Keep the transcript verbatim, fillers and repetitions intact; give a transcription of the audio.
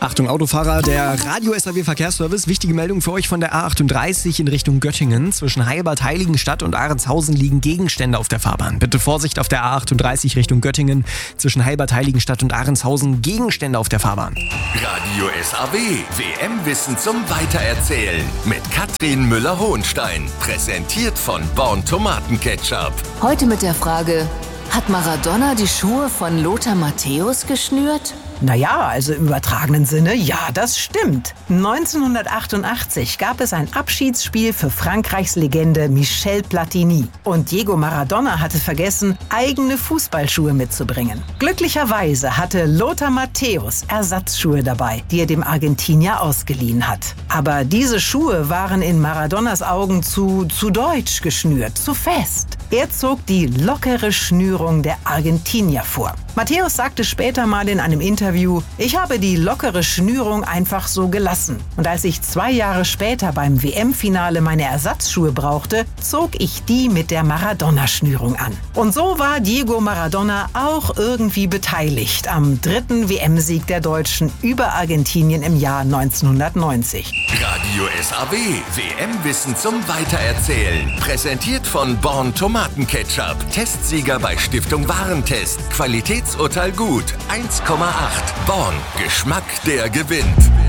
Achtung Autofahrer, der Radio-S A W Verkehrsservice. Wichtige Meldung für euch von der A achtunddreißig in Richtung Göttingen. Zwischen Heilbad Heiligenstadt und Ahrentshausen liegen Gegenstände auf der Fahrbahn. Bitte Vorsicht auf der A achtunddreißig Richtung Göttingen. Zwischen Heilbad Heiligenstadt und Ahrentshausen Gegenstände auf der Fahrbahn. Radio S A W, W M-Wissen zum Weitererzählen. Mit Katrin Müller-Hohenstein. Präsentiert von Born Tomatenketchup. Heute mit der Frage: Hat Maradona die Schuhe von Lothar Matthäus geschnürt? Naja, also im übertragenen Sinne, ja, das stimmt. neunzehnhundertachtundachtzig gab es ein Abschiedsspiel für Frankreichs Legende Michel Platini. Und Diego Maradona hatte vergessen, eigene Fußballschuhe mitzubringen. Glücklicherweise hatte Lothar Matthäus Ersatzschuhe dabei, die er dem Argentinier ausgeliehen hat. Aber diese Schuhe waren in Maradonas Augen zu, zu deutsch geschnürt, zu fest. Er zog die lockere Schnürung der Argentinier vor. Matthäus sagte später mal in einem Interview: Ich habe die lockere Schnürung einfach so gelassen. Und als ich zwei Jahre später beim W M-Finale meine Ersatzschuhe brauchte, zog ich die mit der Maradona-Schnürung an. Und so war Diego Maradona auch irgendwie beteiligt am dritten W M-Sieg der Deutschen über Argentinien im Jahr neunzehnhundertneunzig. Radio S A W, W M-Wissen zum Weitererzählen. Präsentiert von Born Tomatenketchup. Testsieger bei Stiftung Warentest. Qualitätsurteil gut. eins Komma acht. Born. Geschmack, der gewinnt.